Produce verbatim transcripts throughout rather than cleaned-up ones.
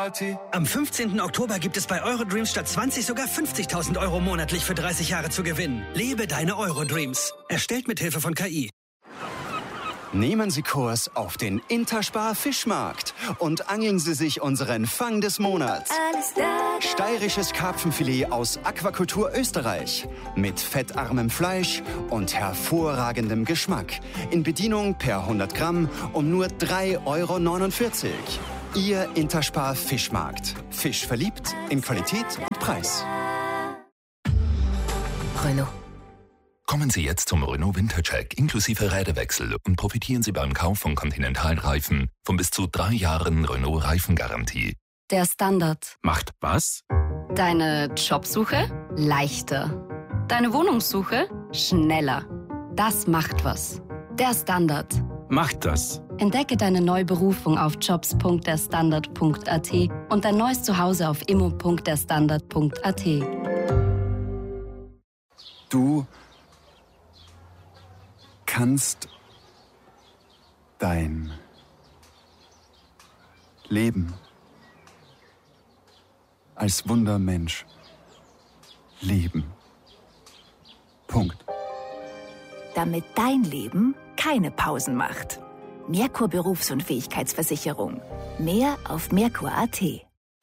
A T. Am fünfzehnten Oktober gibt es bei Eurodreams statt zwanzig sogar fünfzigtausend Euro monatlich für dreißig Jahre zu gewinnen. Lebe deine Eurodreams. Erstellt mit Hilfe von K I. Nehmen Sie Kurs auf den Interspar Fischmarkt und angeln Sie sich unseren Fang des Monats. Steirisches Karpfenfilet aus Aquakultur Österreich. Mit fettarmem Fleisch und hervorragendem Geschmack. In Bedienung per hundert Gramm um nur drei Euro neunundvierzig. Ihr Interspar Fischmarkt. Fisch verliebt in Qualität und Preis. Renault. Kommen Sie jetzt zum Renault Wintercheck inklusive Räderwechsel und profitieren Sie beim Kauf von Continental-Reifen von bis zu drei Jahren Renault-Reifengarantie. Der Standard. Macht was? Deine Jobsuche leichter. Deine Wohnungssuche schneller. Das macht was. Der Standard. Macht das. Entdecke deine neue Berufung auf jobs punkt der standard punkt a t und dein neues Zuhause auf immo punkt der standard punkt a t. Du kannst dein Leben als Wundermensch leben. Punkt. Damit dein Leben keine Pausen macht. Merkur Berufsunfähigkeitsversicherung. Mehr auf merkur punkt a t.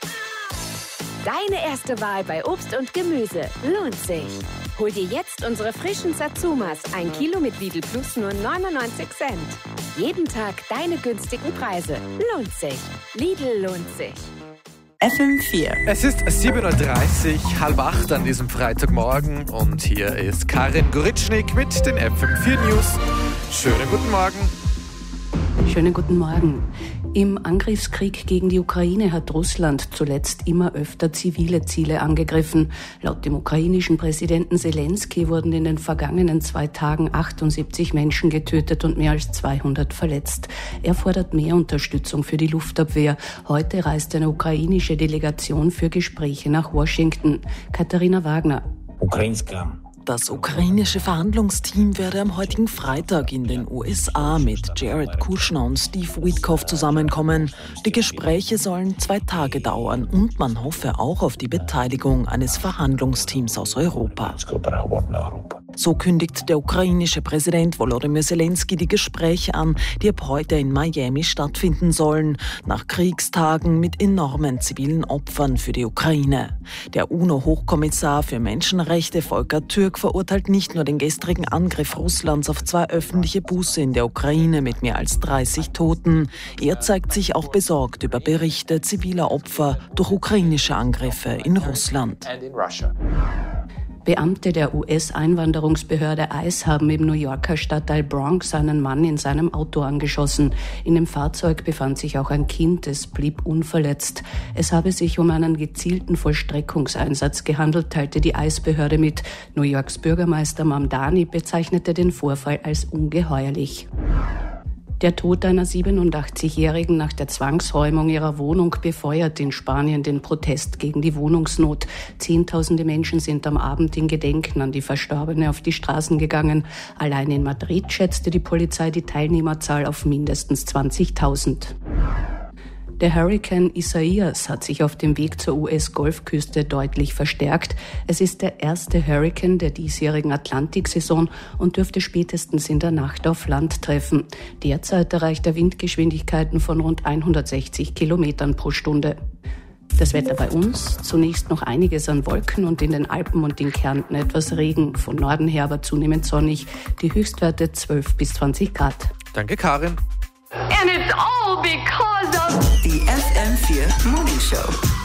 Deine erste Wahl bei Obst und Gemüse lohnt sich. Hol dir jetzt unsere frischen Satsumas, ein Kilo mit Lidl Plus nur neunundneunzig Cent. Jeden Tag deine günstigen Preise. Lohnt sich. Lidl lohnt sich. F M vier. Es ist sieben Uhr dreißig, halb acht an diesem Freitagmorgen und hier ist Karin Goritschnik mit den F M vier News. Schönen guten Morgen. Schönen guten Morgen. Im Angriffskrieg gegen die Ukraine hat Russland zuletzt immer öfter zivile Ziele angegriffen. Laut dem ukrainischen Präsidenten Zelensky wurden in den vergangenen zwei Tagen achtundsiebzig Menschen getötet und mehr als zweihundert verletzt. Er fordert mehr Unterstützung für die Luftabwehr. Heute reist eine ukrainische Delegation für Gespräche nach Washington. Katharina Wagner. Ukrainska. Das ukrainische Verhandlungsteam werde am heutigen Freitag in den U S A mit Jared Kushner und Steve Witkoff zusammenkommen. Die Gespräche sollen zwei Tage dauern und man hoffe auch auf die Beteiligung eines Verhandlungsteams aus Europa. So kündigt der ukrainische Präsident Volodymyr Zelensky die Gespräche an, die ab heute in Miami stattfinden sollen, nach Kriegstagen mit enormen zivilen Opfern für die Ukraine. Der UNO-Hochkommissar für Menschenrechte Volker Türk verurteilt nicht nur den gestrigen Angriff Russlands auf zwei öffentliche Busse in der Ukraine mit mehr als dreißig Toten. Er zeigt sich auch besorgt über Berichte ziviler Opfer durch ukrainische Angriffe in Russland. Beamte der U S-Einwanderungsbehörde I C E haben im New Yorker Stadtteil Bronx einen Mann in seinem Auto angeschossen. In dem Fahrzeug befand sich auch ein Kind, es blieb unverletzt. Es habe sich um einen gezielten Vollstreckungseinsatz gehandelt, teilte die I C E-Behörde mit. New Yorks Bürgermeister Mamdani bezeichnete den Vorfall als ungeheuerlich. Der Tod einer siebenundachtzigjährigen nach der Zwangsräumung ihrer Wohnung befeuert in Spanien den Protest gegen die Wohnungsnot. Zehntausende Menschen sind am Abend in Gedenken an die Verstorbene auf die Straßen gegangen. Allein in Madrid schätzte die Polizei die Teilnehmerzahl auf mindestens zwanzigtausend. Der Hurrikan Isaias hat sich auf dem Weg zur U S-Golfküste deutlich verstärkt. Es ist der erste Hurrikan der diesjährigen Atlantiksaison und dürfte spätestens in der Nacht auf Land treffen. Derzeit erreicht er Windgeschwindigkeiten von rund hundertsechzig Kilometern pro Stunde. Das Wetter bei uns, zunächst noch einiges an Wolken und in den Alpen und in Kärnten etwas Regen. Von Norden her aber zunehmend sonnig. Die Höchstwerte zwölf bis zwanzig Grad. Danke, Karin. And it's all because of die F M vier Morning Show.